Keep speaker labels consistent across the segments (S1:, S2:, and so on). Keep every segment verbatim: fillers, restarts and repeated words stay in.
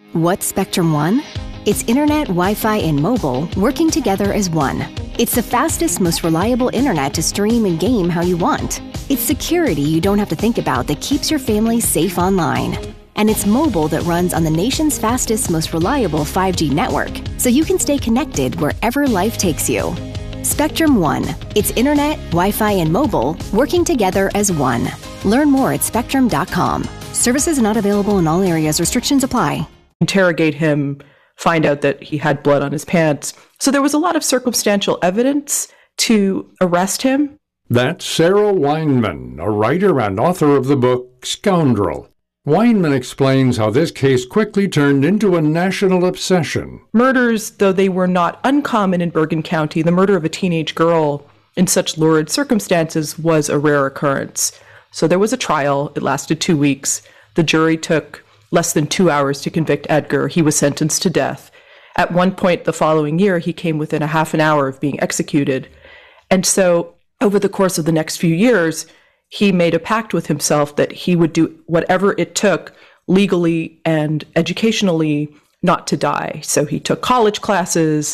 S1: What's Spectrum One? It's internet, Wi-Fi, and mobile working together as one. It's the fastest, most reliable internet to stream and game how you want. It's security you don't have to think about that keeps your family safe online. And it's mobile that runs on the nation's fastest, most reliable five G network, so you can stay connected wherever life takes you. Spectrum One. It's internet, Wi-Fi, and mobile working together as one. Learn more at spectrum dot com. Services not available in all areas. Restrictions apply.
S2: Interrogate him, find out that he had blood on his pants. So there was a lot of circumstantial evidence to arrest him.
S3: That's Sarah Weinman, a writer and author of the book Scoundrel. Weinman explains how this case quickly turned into a national obsession.
S2: Murders, though they were not uncommon in Bergen County, the murder of a teenage girl in such lurid circumstances was a rare occurrence. So there was a trial. It lasted two weeks. The jury took less than two hours to convict Edgar. He was sentenced to death. At one point the following year, he came within a half an hour of being executed. And so over the course of the next few years, he made a pact with himself that he would do whatever it took legally and educationally not to die. So he took college classes,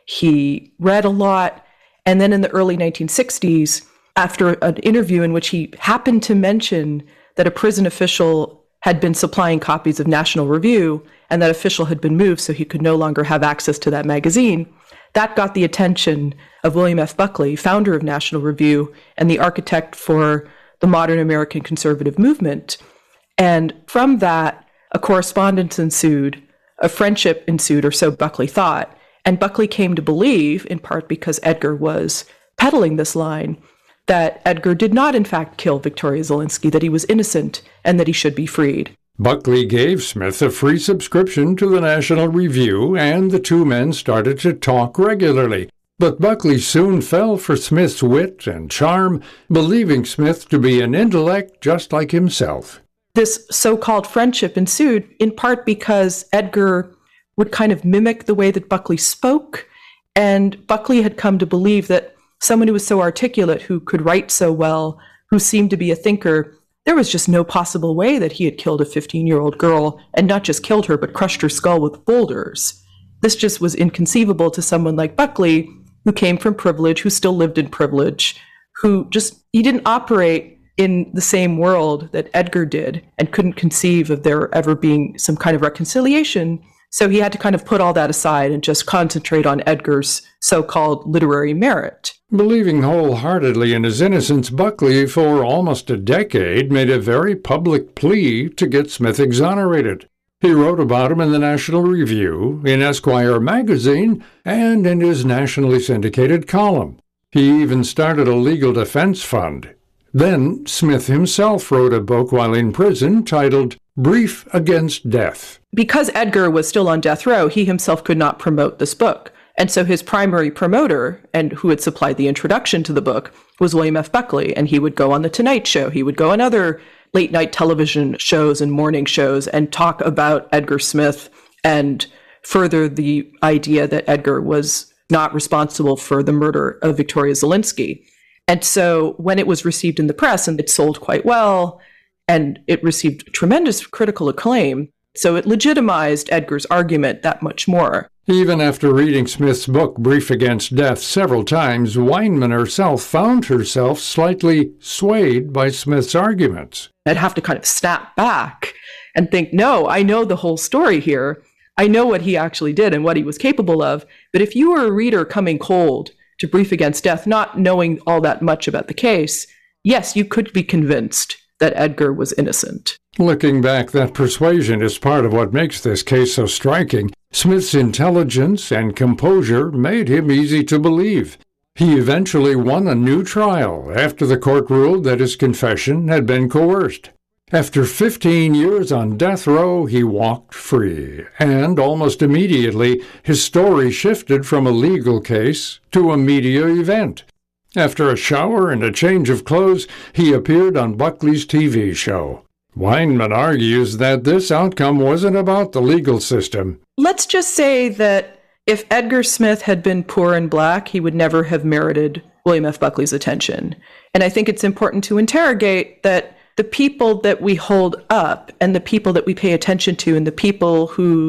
S2: he read a lot, and then in the early nineteen sixties, after an interview in which he happened to mention that a prison official had been supplying copies of National Review, and that official had been moved so he could no longer have access to that magazine, that got the attention of William F. Buckley, founder of National Review and the architect for the modern American conservative movement. And from that, a correspondence ensued, a friendship ensued, or so Buckley thought. And Buckley came to believe, in part because Edgar was peddling this line, that Edgar did not, in fact, kill Victoria Zelinsky, that he was innocent, and that he should be freed.
S3: Buckley gave Smith a free subscription to the National Review, and the two men started to talk regularly. But Buckley soon fell for Smith's wit and charm, believing Smith to be an intellect just like himself.
S2: This so-called friendship ensued, in part because Edgar would kind of mimic the way that Buckley spoke, and Buckley had come to believe that someone who was so articulate, who could write so well, who seemed to be a thinker, there was just no possible way that he had killed a fifteen-year-old girl, and not just killed her, but crushed her skull with boulders. This just was inconceivable to someone like Buckley, who came from privilege, who still lived in privilege, who just, he didn't operate in the same world that Edgar did, and couldn't conceive of there ever being some kind of reconciliation. So he had to kind of put all that aside and just concentrate on Edgar's so-called literary merit.
S3: Believing wholeheartedly in his innocence, Buckley, for almost a decade, made a very public plea to get Smith exonerated. He wrote about him in the National Review, in Esquire magazine, and in his nationally syndicated column. He even started a legal defense fund. Then Smith himself wrote a book while in prison titled Brief Against Death.
S2: Because Edgar was still on death row, he himself could not promote this book. And so his primary promoter, and who had supplied the introduction to the book, was William F. Buckley. And he would go on The Tonight Show. He would go on other late-night television shows and morning shows and talk about Edgar Smith and further the idea that Edgar was not responsible for the murder of Victoria Zelinsky. And so when it was received in the press, and it sold quite well, and it received tremendous critical acclaim, so it legitimized Edgar's argument that much more.
S3: Even after reading Smith's book, Brief Against Death, several times, Weinman herself found herself slightly swayed by Smith's arguments.
S2: I'd have to kind of snap back and think, no, I know the whole story here. I know what he actually did and what he was capable of. But if you were a reader coming cold to Brief Against Death, not knowing all that much about the case, yes, you could be convinced that Edgar was innocent.
S3: Looking back, that persuasion is part of what makes this case so striking. Smith's intelligence and composure made him easy to believe. He eventually won a new trial after the court ruled that his confession had been coerced. After fifteen years on death row, he walked free, and almost immediately his story shifted from a legal case to a media event. After a shower and a change of clothes, he appeared on Buckley's T V show. Weinman argues that this outcome wasn't about the legal system.
S2: Let's just say that if Edgar Smith had been poor and black, he would never have merited William F. Buckley's attention. And I think it's important to interrogate that the people that we hold up and the people that we pay attention to and the people who